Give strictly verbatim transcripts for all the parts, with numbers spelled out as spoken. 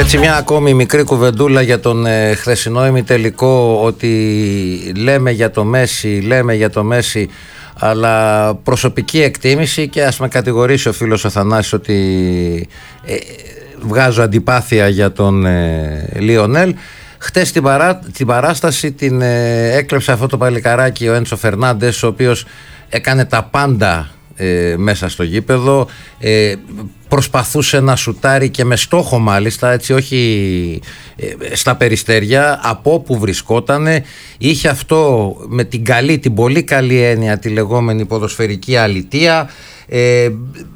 Έτσι μια ακόμη μικρή κουβεντούλα για τον ε, χθεσινό ημιτελικό, ότι λέμε για το Μέση, λέμε για το Μέση, αλλά προσωπική εκτίμηση, και ας με κατηγορήσει ο φίλος ο Θανάσης ότι ε, βγάζω αντιπάθεια για τον ε, Λιονέλ. Χτες την, παρά, την παράσταση την ε, έκλεψε αυτό το παλικαράκι ο Έντσο Φερνάντες, ο οποίος έκανε τα πάντα ε, μέσα στο γήπεδο, ε, προσπαθούσε να σουτάρει και με στόχο μάλιστα, έτσι, όχι ε, στα περιστέρια, από όπου βρισκότανε. Είχε αυτό με την καλή, την πολύ καλή έννοια, τη λεγόμενη ποδοσφαιρική αλητεία. ε,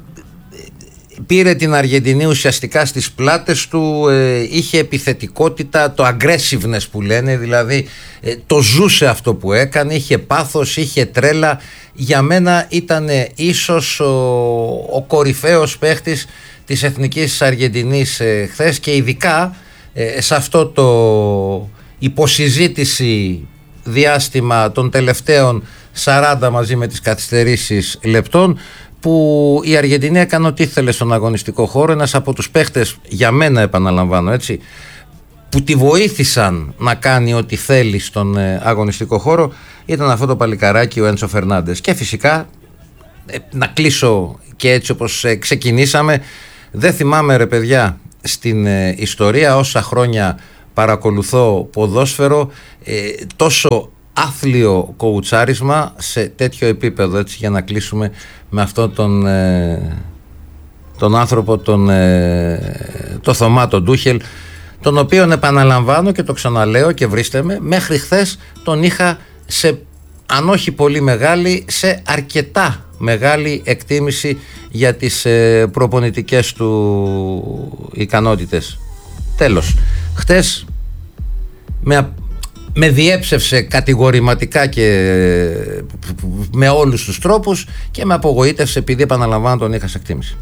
Πήρε την Αργεντινή ουσιαστικά στις πλάτες του, ε, είχε επιθετικότητα, το aggressiveness που λένε, δηλαδή ε, το ζούσε αυτό που έκανε, είχε πάθος, είχε τρέλα. Για μένα ήταν ίσως ο, ο κορυφαίος παίχτης της Εθνικής Αργεντινής ε, χθες, και ειδικά ε, σε αυτό το υποσυζήτηση διάστημα των τελευταίων σαράντα μαζί με τις καθυστερήσεις λεπτών, που η Αργεντινή έκανε ό,τι ήθελε στον αγωνιστικό χώρο. Ένας από τους παίχτες, για μένα επαναλαμβάνω έτσι, που τη βοήθησαν να κάνει ό,τι θέλει στον αγωνιστικό χώρο, ήταν αυτό το παλικαράκι ο Έντσο Φερνάντες. Και φυσικά να κλείσω και έτσι όπως ξεκινήσαμε, δεν θυμάμαι ρε παιδιά στην ιστορία, όσα χρόνια παρακολουθώ ποδόσφαιρο, τόσο άθλιο κοουτσάρισμα σε τέτοιο επίπεδο, έτσι, για να κλείσουμε με αυτόν τον, ε, τον άνθρωπο, τον, ε, το Θωμά τον Ντούχελ, τον οποίον επαναλαμβάνω και το ξαναλέω και βρίστε με, μέχρι χθες τον είχα σε, αν όχι πολύ μεγάλη, σε αρκετά μεγάλη εκτίμηση για τις ε, προπονητικές του ικανότητες. Τέλος, χθες με με διέψευσε κατηγορηματικά και με όλους τους τρόπους, και με απογοήτευσε επειδή, επαναλαμβάνω, τον είχα σε εκτίμηση.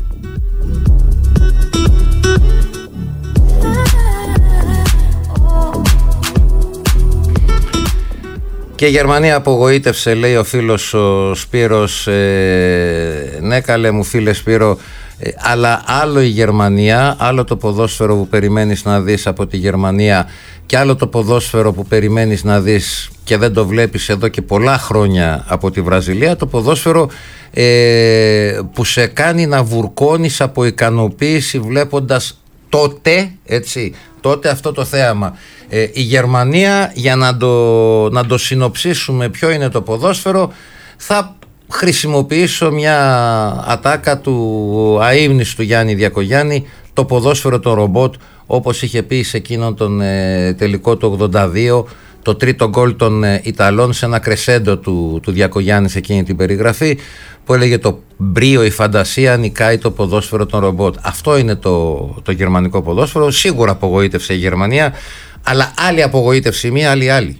Και η Γερμανία απογοήτευσε, λέει ο φίλος ο Σπύρος. ε, ναι καλέ μου φίλε Σπύρο, ε, αλλά άλλο η Γερμανία, άλλο το ποδόσφαιρο που περιμένεις να δεις από τη Γερμανία, και άλλο το ποδόσφαιρο που περιμένεις να δεις και δεν το βλέπεις εδώ και πολλά χρόνια από τη Βραζιλία, το ποδόσφαιρο ε, που σε κάνει να βουρκώνεις από ικανοποίηση βλέποντας τότε, έτσι, τότε αυτό το θέαμα. Ε, η Γερμανία, για να το, να το συνοψίσουμε ποιο είναι το ποδόσφαιρο, θα χρησιμοποιήσω μια ατάκα του αείμνηστου Γιάννη Διακογιάννη, το ποδόσφαιρο το ρομπότ, όπως είχε πει σε εκείνον τον ε, τελικό του ογδόντα δύο, το τρίτο γκολ των ε, Ιταλών, σε ένα κρεσέντο του, του Διακογιάννη σε εκείνη την περιγραφή, που έλεγε το μπρίο, η φαντασία νικάει το ποδόσφαιρο των ρομπότ. Αυτό είναι το, το γερμανικό ποδόσφαιρο. Σίγουρα απογοήτευσε η Γερμανία, αλλά άλλη απογοήτευση μία, άλλη άλλη.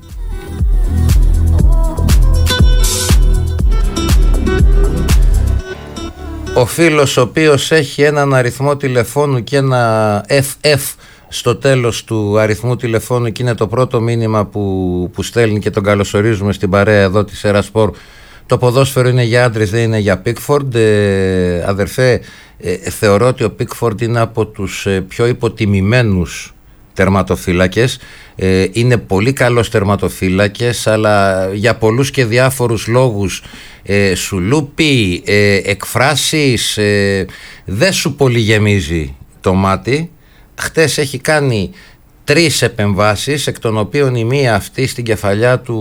Ο φίλος ο οποίος έχει έναν αριθμό τηλεφώνου και ένα εφ εφ στο τέλος του αριθμού τηλεφώνου, και είναι το πρώτο μήνυμα που, που στέλνει, και τον καλωσορίζουμε στην παρέα εδώ της Ερασπορ. Το ποδόσφαιρο είναι για άντρες, δεν είναι για Πίκφορντ. Ε, αδερφέ, ε, θεωρώ ότι ο Πίκφορντ είναι από τους ε, πιο υποτιμημένους τερματοφύλακες. Ε, είναι πολύ καλός τερματοφύλακες, αλλά για πολλούς και διάφορους λόγους, ε, σου λούπι, ε, εκφράσεις, ε, δεν σου πολύ γεμίζει το μάτι. Χτες έχει κάνει τρεις επεμβάσεις, εκ των οποίων η μία αυτή στην κεφαλιά του,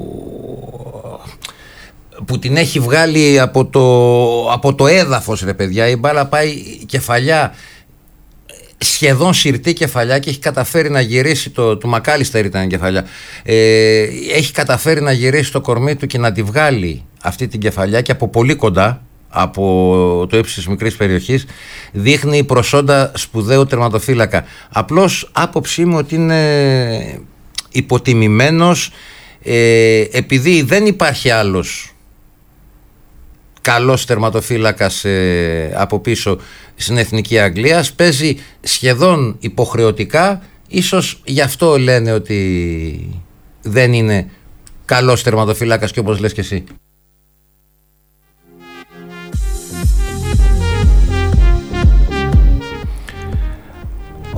που την έχει βγάλει από το, από το έδαφος ρε παιδιά. Η μπάλα πάει κεφαλιά, σχεδόν συρτή κεφαλιά, και έχει καταφέρει να γυρίσει το, του Μακάλιστερ ήταν η κεφαλιά, ε, έχει καταφέρει να γυρίσει το κορμί του και να τη βγάλει αυτή την κεφαλιά, και από πολύ κοντά, από το ύψος της μικρής περιοχής, δείχνει προσόντα σπουδαίου τερματοφύλακα. Απλώς άποψή μου ότι είναι υποτιμημένος, ε, επειδή δεν υπάρχει άλλος καλός τερματοφύλακας ε, από πίσω στην Εθνική Αγγλία, παίζει σχεδόν υποχρεωτικά. Ίσως γι' αυτό λένε ότι δεν είναι καλός τερματοφύλακας, και όπως λες και εσύ.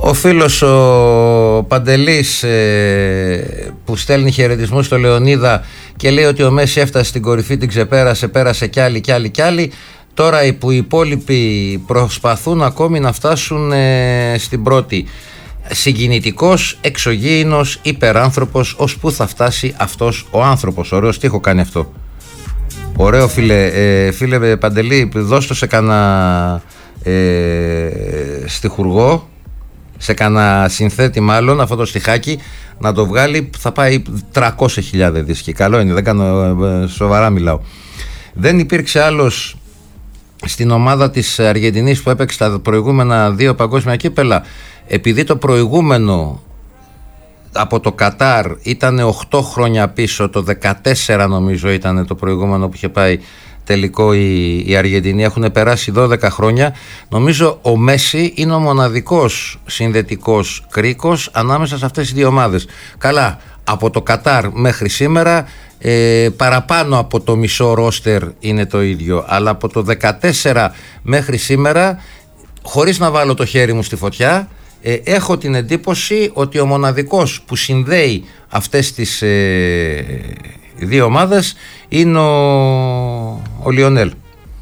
Ο φίλος ο Παντελής ε, που στέλνει χαιρετισμούς στο Λεωνίδα και λέει ότι ο Μέση έφτασε στην κορυφή, την ξεπέρασε, πέρασε κι άλλοι κι άλλοι κι άλλοι. Τώρα που οι υπόλοιποι προσπαθούν ακόμη να φτάσουν ε, στην πρώτη. Συγκινητικός, εξωγήινος, υπεράνθρωπος, ως που θα φτάσει αυτός ο άνθρωπος. Ωραίο στίχο κάνει αυτό. Ωραίο φίλε, ε, φίλε Παντελή, δώσ' το σε κανένα ε, στιχουργό, σε κανένα συνθέτη μάλλον αυτό το στιχάκι, να το βγάλει, θα πάει τριακόσιες χιλιάδες δίσκοι. Καλό είναι, δεν κάνω, ε, σοβαρά μιλάω. Δεν υπήρξε άλλος στην ομάδα της Αργεντινής που έπαιξε τα προηγούμενα δύο παγκόσμια κύπελα, επειδή το προηγούμενο από το Κατάρ ήταν οκτώ χρόνια πίσω, το δεκατέσσερα νομίζω ήταν το προηγούμενο που είχε πάει τελικό η, η Αργεντινή, έχουν περάσει δώδεκα χρόνια. Νομίζω ο Μέση είναι ο μοναδικός συνδετικός κρίκος ανάμεσα σε αυτές τις δύο ομάδες. Καλά, από το Κατάρ μέχρι σήμερα ε, παραπάνω από το μισό ρόστερ είναι το ίδιο, αλλά από το δεκατέσσερα μέχρι σήμερα, χωρίς να βάλω το χέρι μου στη φωτιά, ε, έχω την εντύπωση ότι ο μοναδικός που συνδέει αυτές τις ε, δύο ομάδες είναι ο, ο Λιονέλ.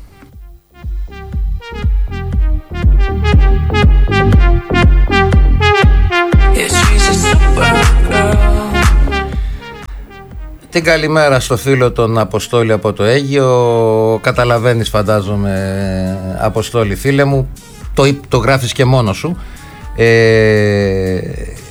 Την καλημέρα στο φίλο τον Αποστόλη από το Αίγυο. Καταλαβαίνεις φαντάζομαι, Αποστόλη φίλε μου, το, το γράφεις και μόνος σου. ε,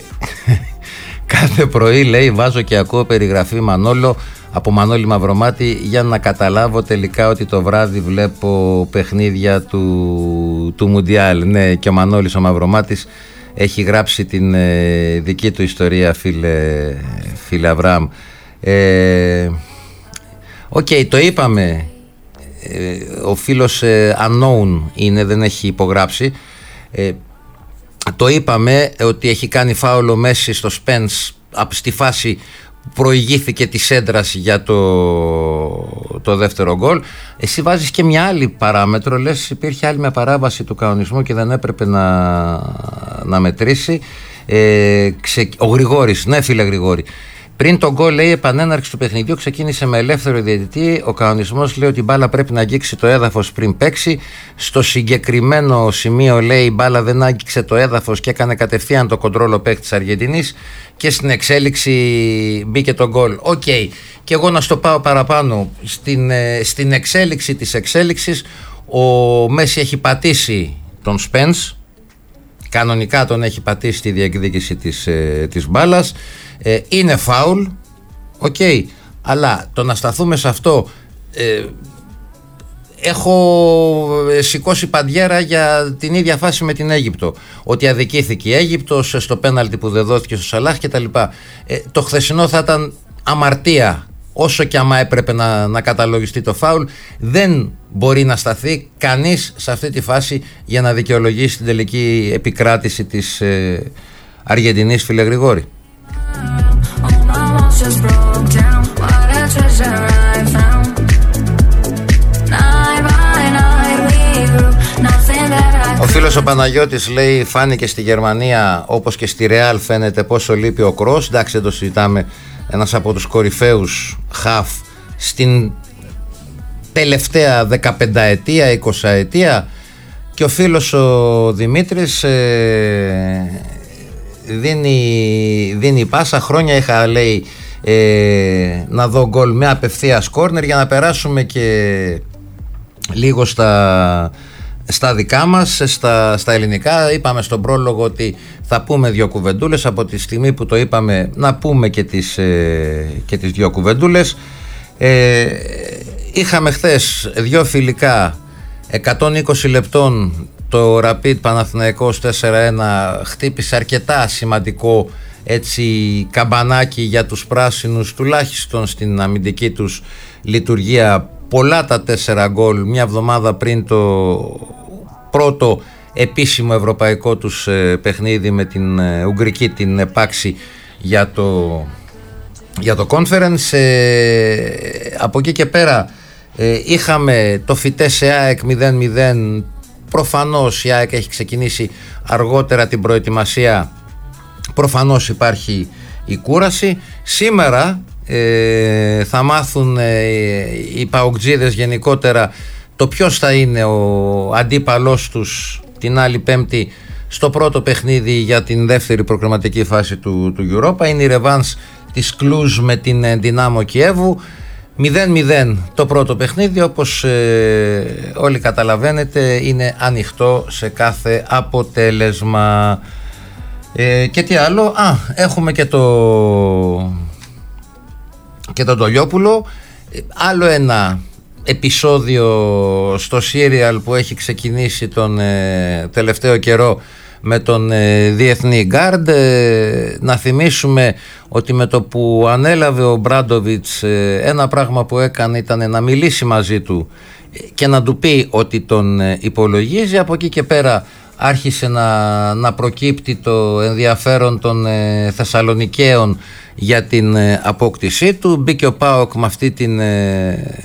Κάθε πρωί λέει βάζω και ακούω περιγραφή Μανόλο από Μανώλη Μαυρομάτη για να καταλάβω τελικά ότι το βράδυ βλέπω παιχνίδια του, του Μουντιάλ. Ναι, και ο Μανώλης ο Μαυρομάτης έχει γράψει την ε, δική του ιστορία, φίλε, φίλε Αβραάμ. Ε, Οκ, okay, το είπαμε, ε, ο φίλος ε, unknown είναι, δεν έχει υπογράψει, ε, το είπαμε ότι έχει κάνει φάουλο Μέση στο Spence στη φάση που προηγήθηκε της έντρας για το, το δεύτερο γκολ. Εσύ βάζεις και μια άλλη παράμετρο, λες υπήρχε άλλη μια παράβαση του κανονισμού και δεν έπρεπε να, να μετρήσει. ε, ξε, Ο Γρηγόρης, ναι φίλε Γρηγόρη, πριν τον γκολ λέει επανέναρξη του παιχνιδιού ξεκίνησε με ελεύθερο διαιτητή. Ο κανονισμός λέει ότι η μπάλα πρέπει να αγγίξει το έδαφος πριν παίξει. Στο συγκεκριμένο σημείο λέει η μπάλα δεν άγγιξε το έδαφος και έκανε κατευθείαν το κοντρόλ ο παίκτης της Αργεντινής και στην εξέλιξη μπήκε το γκολ. Οκ, okay. Και εγώ να στο πάω παραπάνω. Στην, στην εξέλιξη της εξέλιξης ο Μέση έχει πατήσει τον Σπενς. Κανονικά τον έχει πατήσει τη διεκδίκηση της, της μπάλας. Ε, είναι φάουλ, οκ, okay, αλλά το να σταθούμε σε αυτό, ε, έχω σηκώσει παντιέρα για την ίδια φάση με την Αίγυπτο, ότι αδικήθηκε η Αίγυπτος στο πέναλτι που δεν δόθηκε στο Σαλάχ κτλ. ε, Το χθεσινό θα ήταν αμαρτία, όσο και άμα έπρεπε να, να καταλογιστεί το φάουλ. Δεν μπορεί να σταθεί κανείς σε αυτή τη φάση για να δικαιολογήσει την τελική επικράτηση της ε, Αργεντινής, φίλε Γρηγόρη. Ο φίλος ο Παναγιώτης λέει φάνηκε στη Γερμανία όπως και στη Ρεάλ φαίνεται πόσο λείπει ο Κρος. Εντάξει, δεν το συζητάμε, ένας από τους κορυφαίους χαφ στην τελευταία δεκαπενταετία, εικοσαετία. Και ο φίλος ο Δημήτρης ε, δίνει, δίνει πάσα. Χρόνια είχα λέει ε, να δω γκολ με απευθείας κόρνερ, για να περάσουμε και λίγο στα, στα δικά μας, στα, στα ελληνικά. Είπαμε στον πρόλογο ότι θα πούμε δύο κουβεντούλες. Από τη στιγμή που το είπαμε να πούμε και τις, ε, και τις δύο κουβεντούλες. ε, Είχαμε χθες δύο φιλικά εκατόν είκοσι λεπτών. Το Rapid Παναθηναϊκός τέσσερα ένα χτύπησε αρκετά σημαντικό έτσι καμπανάκι για τους πράσινους, τουλάχιστον στην αμυντική τους λειτουργία. Πολλά τα τέσσερα γκολ μια εβδομάδα πριν το πρώτο επίσημο ευρωπαϊκό τους ε, παιχνίδι με την ε, Ουγγρική, την επάξη για το, για το Conference. ε, Από εκεί και πέρα ε, είχαμε το Φιτέσσε ΑΕΚ μηδέν μηδέν, Προφανώς η ΑΕΚ έχει ξεκινήσει αργότερα την προετοιμασία, προφανώς υπάρχει η κούραση. Σήμερα ε, θα μάθουν ε, οι παοκτζίδες γενικότερα το ποιος θα είναι ο αντίπαλός τους την άλλη Πέμπτη στο πρώτο παιχνίδι για την δεύτερη προκριματική φάση του, του Europa. Είναι η ρεβάνς της Κλουζ με την Δυνάμο Κιέβου. μηδέν μηδέν το πρώτο παιχνίδι, όπως ε, όλοι καταλαβαίνετε είναι ανοιχτό σε κάθε αποτέλεσμα. Ε, και τι άλλο, α, έχουμε και το και τον Τολιόπουλο, ε, άλλο ένα επεισόδιο στο σύριαλ που έχει ξεκινήσει τον ε, τελευταίο καιρό με τον ε, Διεθνή Γκάρντ. Ε, να θυμίσουμε ότι με το που ανέλαβε ο Μπράντοβιτς, ε, ένα πράγμα που έκανε ήταν να μιλήσει μαζί του και να του πει ότι τον ε, υπολογίζει. Από εκεί και πέρα άρχισε να, να προκύπτει το ενδιαφέρον των ε, Θεσσαλονικαίων για την ε, απόκτησή του. Μπήκε ο ΠΑΟΚ με αυτή την ε,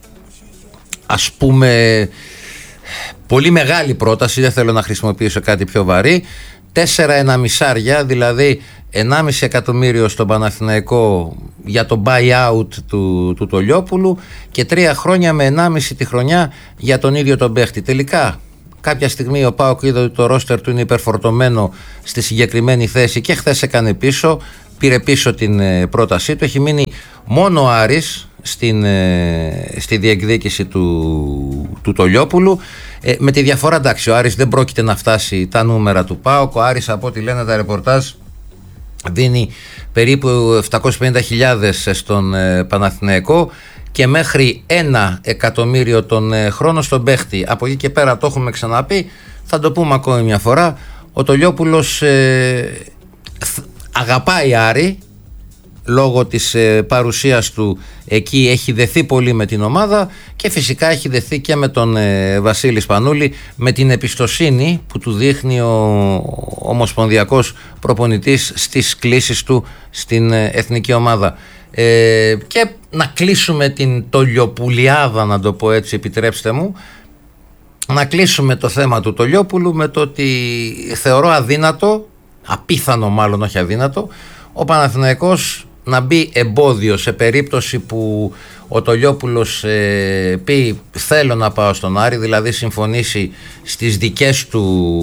ας πούμε πολύ μεγάλη πρόταση, δεν θέλω να χρησιμοποιήσω κάτι πιο βαρύ, τέσσερα ενάμισάρια, δηλαδή ενάμιση εκατομμύριο στον Παναθηναϊκό για το buyout του, του Τολιόπουλου και τρία χρόνια με ενάμιση τη χρονιά για τον ίδιο τον παίχτη. Τελικά κάποια στιγμή ο ΠΑΟΚ είδε ότι το ρόστερ του είναι υπερφορτωμένο στη συγκεκριμένη θέση και χθες έκανε πίσω, πήρε πίσω την πρότασή του. Έχει μείνει μόνο ο Άρης στην, στη διεκδίκηση του, του Τολιόπουλου, ε, με τη διαφορά, εντάξει, ο Άρης δεν πρόκειται να φτάσει τα νούμερα του ΠΑΟΚ. Ο Άρης, από ό,τι λένε τα ρεπορτάζ, δίνει περίπου επτακόσιες πενήντα χιλιάδες στον ε, Παναθηναϊκό και μέχρι ένα εκατομμύριο τον ε, χρόνο στον παίχτη. Από εκεί και πέρα, το έχουμε ξαναπεί, θα το πούμε ακόμη μια φορά, ο Τολιόπουλος ε, αγαπάει Άρη, λόγω της ε, παρουσίας του εκεί, έχει δεθεί πολύ με την ομάδα και φυσικά έχει δεθεί και με τον ε, Βασίλη Σπανούλη, με την εμπιστοσύνη που του δείχνει ο ομοσπονδιακός προπονητής στις κλήσεις του στην ε, εθνική ομάδα. Ε, και να κλείσουμε την Τολιοπουλιάδα, να το πω έτσι, επιτρέψτε μου, να κλείσουμε το θέμα του Τολιόπουλου με το ότι θεωρώ αδύνατο, απίθανο μάλλον, όχι αδύνατο, ο Παναθηναϊκός να μπει εμπόδιο σε περίπτωση που ο Τολιόπουλος ε, πει θέλω να πάω στον Άρη, δηλαδή συμφωνήσει στις δικές του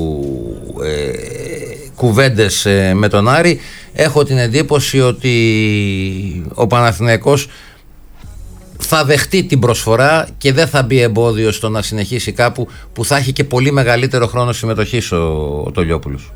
ε, κουβέντες ε, με τον Άρη. Έχω την εντύπωση ότι ο Παναθηναϊκός θα δεχτεί την προσφορά και δεν θα μπει εμπόδιο στο να συνεχίσει κάπου που θα έχει και πολύ μεγαλύτερο χρόνο συμμετοχής ο, ο Τολιόπουλος.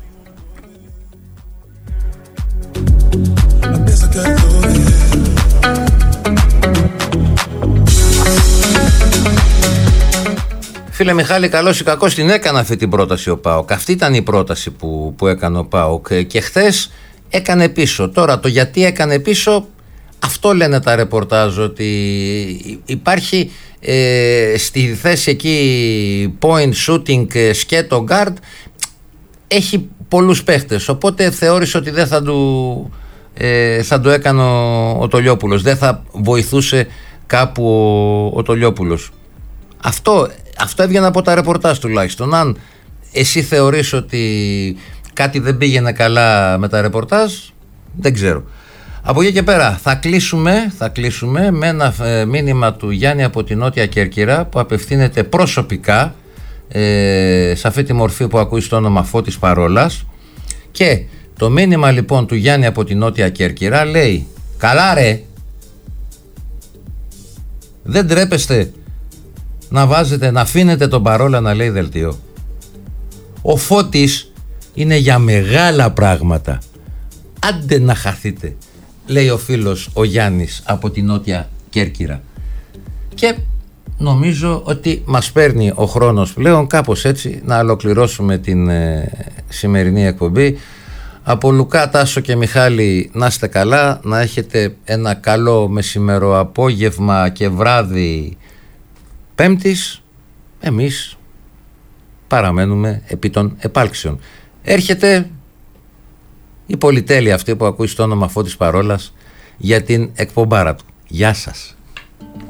Φίλε Μιχάλη, καλώς ή κακώς την έκανε αυτή την πρόταση ο ΠΑΟΚ. Αυτή ήταν η πρόταση που, που έκανε ο ΠΑΟΚ και χθες έκανε πίσω. Τώρα το γιατί έκανε πίσω, αυτό λένε τα ρεπορτάζ, ότι υπάρχει ε, στη θέση εκεί point shooting σκέτο guard, έχει πολλούς παίχτες, οπότε θεώρησε ότι δεν θα του, ε, θα του έκανε ο, ο Τολιόπουλος, δεν θα βοηθούσε κάπου ο, ο Τολιόπουλος. Αυτό, αυτό έβγαινε από τα ρεπορτάζ τουλάχιστον. Αν εσύ θεωρείς ότι κάτι δεν πήγαινε καλά με τα ρεπορτάζ, δεν ξέρω. Από εκεί και πέρα θα κλείσουμε, θα κλείσουμε με ένα ε, μήνυμα του Γιάννη από την Νότια Κέρκυρα που απευθύνεται προσωπικά ε, σε αυτή τη μορφή που ακούει στο όνομα Φώτης Παρόλας. Και το μήνυμα λοιπόν του Γιάννη από την Νότια Κέρκυρα λέει: καλά ρε, δεν τρέπεστε να βάζετε, να αφήνετε τον Παρόλα να λέει δελτίο? Ο Φώτης είναι για μεγάλα πράγματα, άντε να χαθείτε, λέει ο φίλος ο Γιάννης από την Νότια Κέρκυρα. Και νομίζω ότι μας παίρνει ο χρόνος πλέον κάπως έτσι να ολοκληρώσουμε την ε, σημερινή εκπομπή. Από Λουκά, Τάσο και Μιχάλη, να είστε καλά, να έχετε ένα καλό μεσημερό απόγευμα και βράδυ Πέμπτης. Εμείς παραμένουμε επί των επάλξεων. Έρχεται η πολυτέλεια αυτή που ακούει στο όνομα Φώτης Παρόλας για την εκπομπάρα του. Γεια σας.